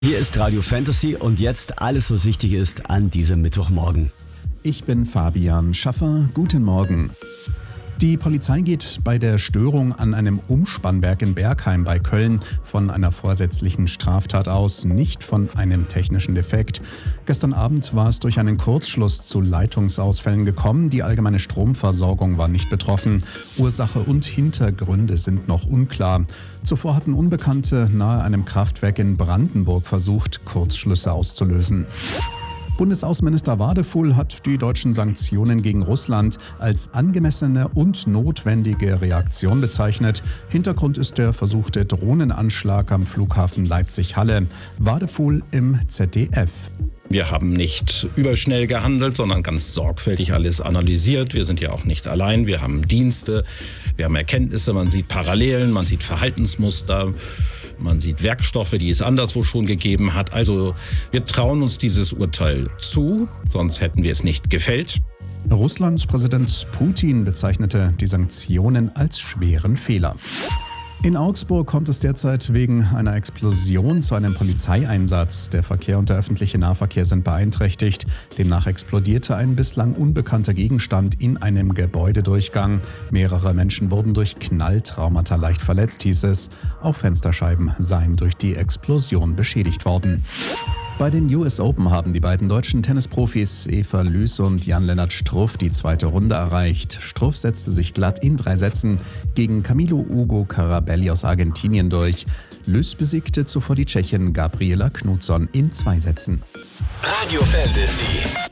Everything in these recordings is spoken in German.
Hier ist Radio Fantasy und jetzt alles, was wichtig ist an diesem Mittwochmorgen. Ich bin Fabian Schaffer. Guten Morgen. Die Polizei geht bei der Störung an einem Umspannwerk in Bergheim bei Köln von einer vorsätzlichen Straftat aus, nicht von einem technischen Defekt. Gestern Abend war es durch einen Kurzschluss zu Leitungsausfällen gekommen. Die allgemeine Stromversorgung war nicht betroffen. Ursache und Hintergründe sind noch unklar. Zuvor hatten Unbekannte nahe einem Kraftwerk in Brandenburg versucht, Kurzschlüsse auszulösen. Bundesaußenminister Wadefuhl hat die deutschen Sanktionen gegen Russland als angemessene und notwendige Reaktion bezeichnet. Hintergrund ist der versuchte Drohnenanschlag am Flughafen Leipzig-Halle. Wadefuhl im ZDF. Wir haben nicht überschnell gehandelt, sondern ganz sorgfältig alles analysiert. Wir sind ja auch nicht allein. Wir haben Dienste, wir haben Erkenntnisse, man sieht Parallelen, man sieht Verhaltensmuster, man sieht Werkstoffe, die es anderswo schon gegeben hat. Also wir trauen uns dieses Urteil zu, sonst hätten wir es nicht gefällt. Russlands Präsident Putin bezeichnete die Sanktionen als schweren Fehler. In Augsburg kommt es derzeit wegen einer Explosion zu einem Polizeieinsatz. Der Verkehr und der öffentliche Nahverkehr sind beeinträchtigt. Demnach explodierte ein bislang unbekannter Gegenstand in einem Gebäudedurchgang. Mehrere Menschen wurden durch Knalltraumata leicht verletzt, hieß es. Auch Fensterscheiben seien durch die Explosion beschädigt worden. Bei den US Open haben die beiden deutschen Tennisprofis Eva Lüß und Jan-Lennart Struff die zweite Runde erreicht. Struff setzte sich glatt in 3 Sätzen gegen Camilo Ugo Carabelli aus Argentinien durch. Lüß besiegte zuvor die Tschechin Gabriela Knutsson in 2 Sätzen. Radio Fantasy.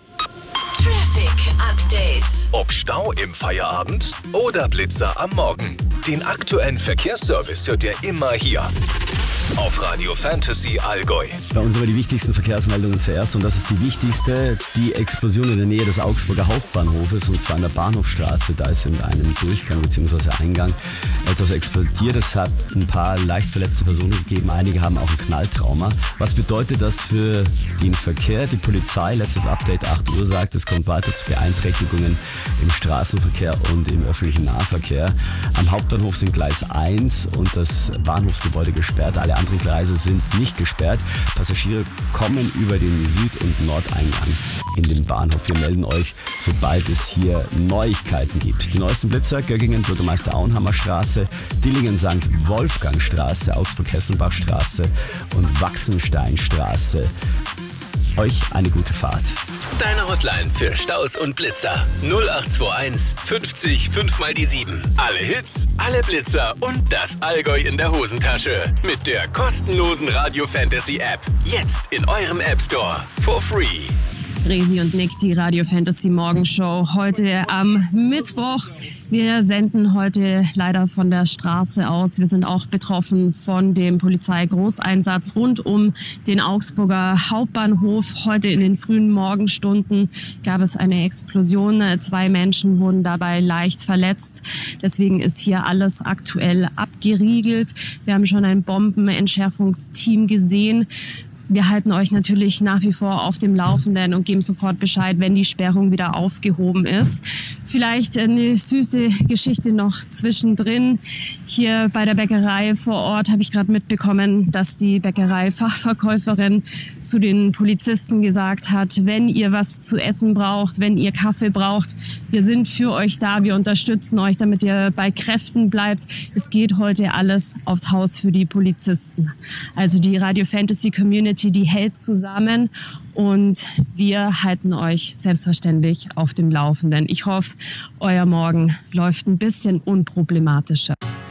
Traffic Update. Ob Stau im Feierabend oder Blitzer am Morgen. Den aktuellen Verkehrsservice hört ihr immer hier. Auf Radio Fantasy Allgäu. Bei uns aber die wichtigsten Verkehrsmeldungen zuerst und das ist die wichtigste, die Explosion in der Nähe des Augsburger Hauptbahnhofes und zwar an der Bahnhofstraße. Da ist in einem Durchgang bzw. Eingang etwas explodiert. Es hat ein paar leicht verletzte Personen gegeben, einige haben auch ein Knalltrauma. Was bedeutet das für den Verkehr? Die Polizei, letztes Update 8 Uhr, sagt, es kommt weiter zu Beeinträchtigungen im Straßenverkehr und im öffentlichen Nahverkehr. Am Hauptbahnhof sind Gleis 1 und das Bahnhofsgebäude gesperrt. Alle anderen Gleise sind nicht gesperrt. Passagiere kommen über den Süd- und Nordeingang in den Bahnhof. Wir melden euch, sobald es hier Neuigkeiten gibt. Die neuesten Blitzer: Göggingen, Bürgermeister Auenhammer Straße, Dillingen St. Wolfgang Straße, Augsburg-Hessenbach Straße und Wachsenstein-Straße. Euch eine gute Fahrt. Deine Hotline für Staus und Blitzer. 0821 50 5 mal die 7. Alle Hits, alle Blitzer und das Allgäu in der Hosentasche. Mit der kostenlosen Radio Fantasy App. Jetzt in eurem App Store. For free. Resi und Nick, die Radio Fantasy Morgenshow, heute am Mittwoch. Wir senden heute leider von der Straße aus. Wir sind auch betroffen von dem Polizeigroßeinsatz rund um den Augsburger Hauptbahnhof. Heute in den frühen Morgenstunden gab es eine Explosion. 2 Menschen wurden dabei leicht verletzt. Deswegen ist hier alles aktuell abgeriegelt. Wir haben schon ein Bombenentschärfungsteam gesehen. Wir halten euch natürlich nach wie vor auf dem Laufenden und geben sofort Bescheid, wenn die Sperrung wieder aufgehoben ist. Vielleicht eine süße Geschichte noch zwischendrin. Hier bei der Bäckerei vor Ort habe ich gerade mitbekommen, dass die Bäckerei-Fachverkäuferin zu den Polizisten gesagt hat, wenn ihr was zu essen braucht, wenn ihr Kaffee braucht, wir sind für euch da, wir unterstützen euch, damit ihr bei Kräften bleibt. Es geht heute alles aufs Haus für die Polizisten. Also die Radio Fantasy Community, die hält zusammen und wir halten euch selbstverständlich auf dem Laufenden. Ich hoffe, euer Morgen läuft ein bisschen unproblematischer.